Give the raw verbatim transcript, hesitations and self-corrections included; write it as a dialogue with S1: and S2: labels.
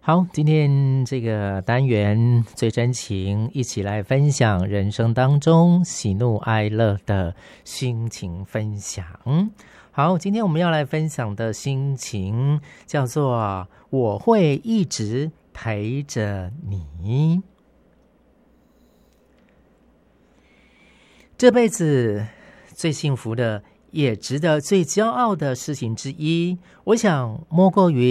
S1: 好，今天这个单元最真情，一起来分享人生当中喜怒哀乐的心情分享。好，今天我们要来分享的心情叫做我会一直陪着你。这辈子最幸福的也值得最骄傲的事情之一，我想莫过于